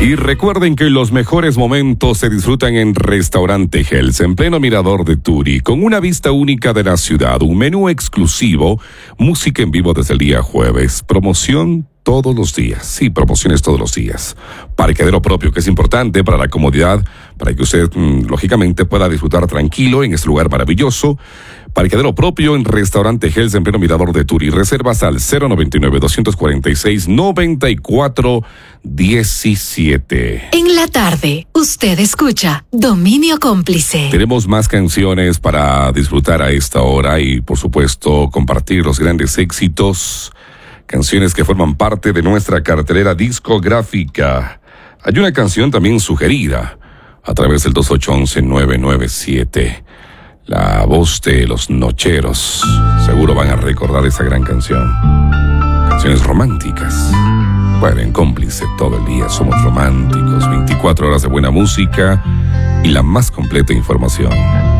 Y recuerden que los mejores momentos se disfrutan en Restaurante Hells, en pleno mirador de Turi, con una vista única de la ciudad, un menú exclusivo, música en vivo desde el día jueves, promoción todos los días, sí, promociones todos los días, parqueadero propio, que es importante para la comodidad, para que usted, lógicamente, pueda disfrutar tranquilo en este lugar maravilloso. Parqueadero propio en Restaurante Hells, en pleno mirador de Turi. Reservas al 099-246-9417. En la tarde, usted escucha Dominio Cómplice. Tenemos más canciones para disfrutar a esta hora y, por supuesto, compartir los grandes éxitos, canciones que forman parte de nuestra cartelera discográfica. Hay una canción también sugerida a través del 2811-997. La voz de Los Nocheros. Seguro van a recordar esa gran canción. Canciones románticas. Bueno, en Cómplice todo el día somos románticos. 24 horas de buena música y la más completa información.